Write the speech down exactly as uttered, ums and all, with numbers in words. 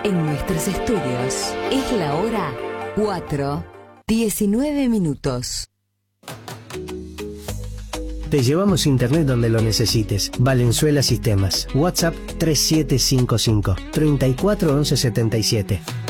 En nuestros estudios es la hora cuatro, diecinueve minutos. Te llevamos internet donde lo necesites. Valenzuela Sistemas. WhatsApp tres siete cinco cinco, treinta y cuatro once setenta y siete.